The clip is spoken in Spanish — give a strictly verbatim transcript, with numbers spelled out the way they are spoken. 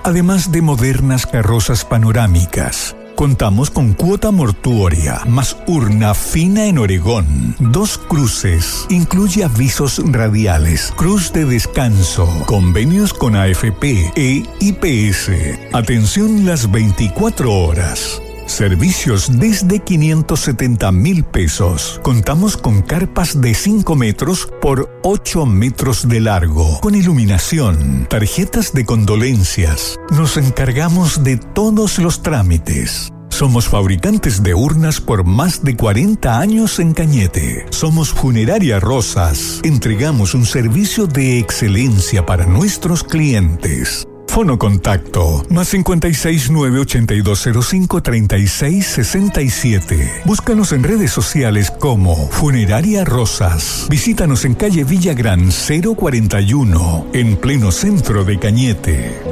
además de modernas carrozas panorámicas. Contamos con cuota mortuoria, más urna fina en Oregón, dos cruces, incluye avisos radiales, cruz de descanso, convenios con A F P e I P S, atención las veinticuatro horas. Servicios desde quinientos setenta mil pesos. Contamos con carpas de cinco metros por ocho metros de largo, con iluminación, tarjetas de condolencias. Nos encargamos de todos los trámites. Somos fabricantes de urnas por más de cuarenta años en Cañete. Somos Funeraria Rosas. Entregamos un servicio de excelencia para nuestros clientes. Fono contacto más cincuenta y seis, nueve ochenta y dos cero cinco, treinta y seis sesenta y siete. Búscanos en redes sociales como Funeraria Rosas. Visítanos en calle Villagrán cero cuarenta y uno, en pleno centro de Cañete.